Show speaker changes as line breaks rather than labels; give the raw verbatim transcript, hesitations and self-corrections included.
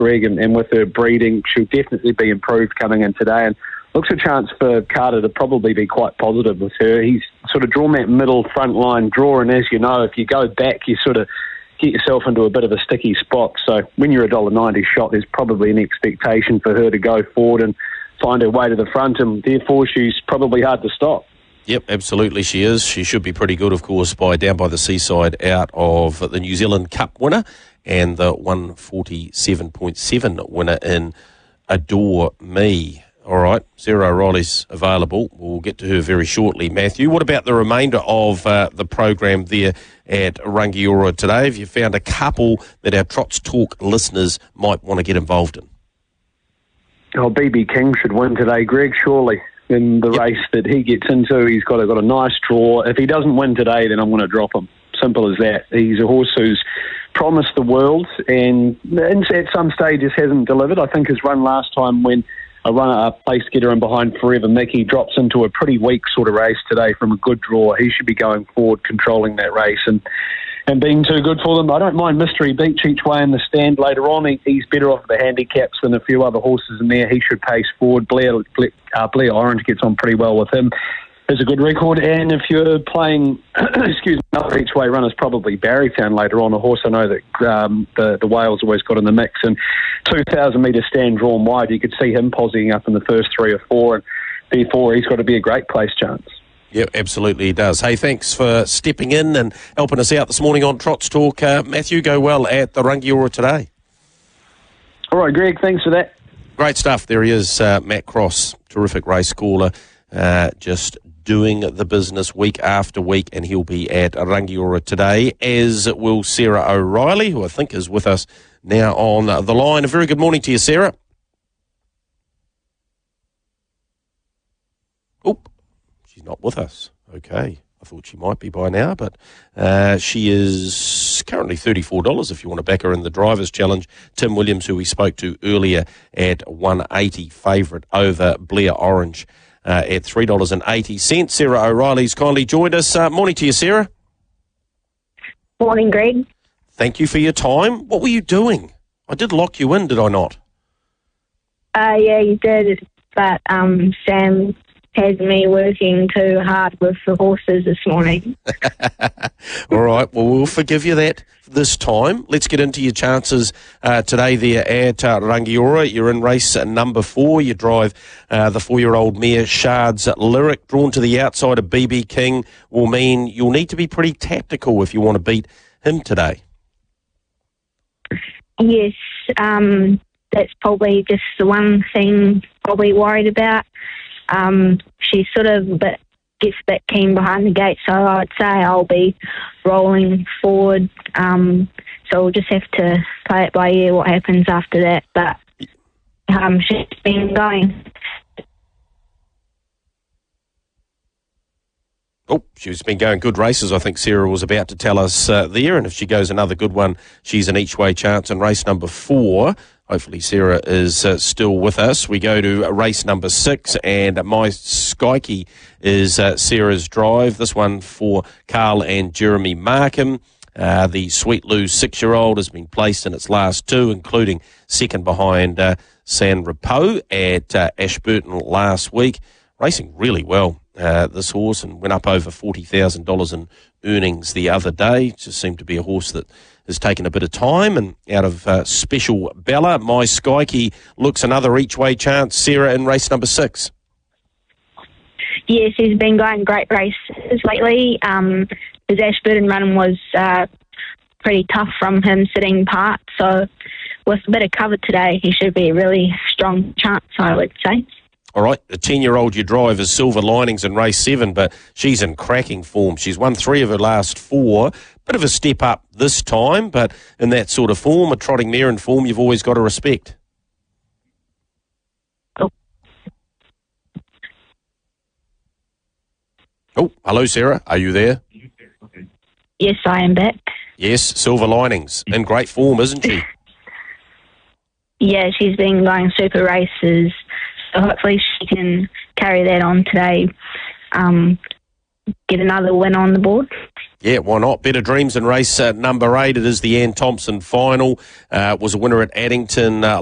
Greg, and, and with her breeding, she'll definitely be improved coming in today. And looks a chance for Carter to probably be quite positive with her. He's sort of drawn that middle front line draw, and as you know, if you go back, you sort of get yourself into a bit of a sticky spot. So when you're a one dollar ninety shot, there's probably an expectation for her to go forward and find her way to the front, and therefore she's probably hard to stop.
Yep, absolutely she is. She should be pretty good, of course, by down by the seaside out of the New Zealand Cup winner and the one forty-seven point seven winner in Adore Me. All right, Sarah O'Reilly's available. We'll get to her very shortly. Matthew, what about the remainder of uh, the program there at Rangiora today? Have you found a couple that our Trots Talk listeners might want to get involved in?
Oh, B B King should win today, Greg, surely. In the yep. race that he gets into, he's got a, got a nice draw. If he doesn't win today, then I'm going to drop him. Simple as that. He's a horse who's promised the world, and at some stages hasn't delivered. I think his run last time when a runner, a place getter in behind Forever Mickey, drops into a pretty weak sort of race today from a good draw. He should be going forward, controlling that race and and being too good for them. I don't mind Mystery Beach each way in the stand later on. He, he's better off the handicaps than a few other horses in there. He should pace forward. Blair, Blair, uh, Blair Orange gets on pretty well with him. There's a good record. And if you're playing, excuse me, another each way runners, probably Barrytown later on, a horse I know that um, the, the Wales always got in the mix. And two thousand metre stand drawn wide, you could see him posing up in the first three or four. And therefore, he's got to be a great place chance.
Yep, absolutely he does. Hey, thanks for stepping in and helping us out this morning on Trots Talk. Uh, Matthew, go well at the Rangiora today.
All right, Greg, thanks for that.
Great stuff. There he is, uh, Matt Cross, terrific race caller, uh, just doing the business week after week, and he'll be at Rangiora today, as will Sarah O'Reilly, who I think is with us now on the line. A very good morning to you, Sarah. Oop. She's not with us. Okay. I thought she might be by now, but uh, she is currently thirty-four dollars if you want to back her in the Drivers' Challenge. Tim Williams, who we spoke to earlier, at one eighty, favourite over Blair Orange uh, at three dollars eighty. Sarah O'Reilly's kindly joined us. Uh, morning to you, Sarah.
Morning, Greg.
Thank you for your time. What were you doing? I did lock you in, did I not?
Uh, yeah, you did, but um, Sam has me working too hard with the horses this morning.
All right, well, we'll forgive you that this time. Let's get into your chances uh, today there at uh, Rangiora. You're in race number four. You drive uh, the four-year-old mare Shard's Lyric. Drawn to the outside of B B King will mean you'll need to be pretty tactical if you want to beat him today.
Yes, um, that's probably just the one thing probably worried about. Um, she's sort of a bit, gets a bit keen behind the gate, so I'd say I'll be rolling forward. Um, so we'll just have to play it by ear what happens after that. But um, she's been going.
Oh, she's been going good races, I think Sarah was about to tell us uh, there. And if she goes another good one, she's an each-way chance in race number four. Hopefully Sarah is uh, still with us. We go to race number six, and My Skykey is uh, Sarah's drive. This one for Carl and Jeremy Markham. Uh, the Sweet Lou six-year-old has been placed in its last two, including second behind uh, San Repo at uh, Ashburton last week. Racing really well, uh, this horse, and went up over forty thousand dollars in earnings the other day. Just seemed to be a horse that has taken a bit of time, and out of uh, Special Bella, My Skykey looks another each-way chance. Sarah, in race number six.
Yes, he's been going great races lately. Um, his Ashburton run was uh, pretty tough from him sitting part, so with a bit of cover today, he should be a really strong chance, I would say.
All right, the ten-year-old you drive is Silver Linings in race seven, but she's in cracking form. She's won three of her last four. Bit of a step up this time, but in that sort of form, a trotting mare in form, you've always got to respect.
Oh,
oh hello, Sarah. Are you there?
yes, I am back.
Yes, Silver Linings. In great form, isn't she?
Yeah, she's been going super races. So hopefully she can carry that on today, um, get another win on the board.
Yeah, why not? Better Dreams in race uh, number eight. It is the Ann Thompson final. Uh, was a winner at Addington uh,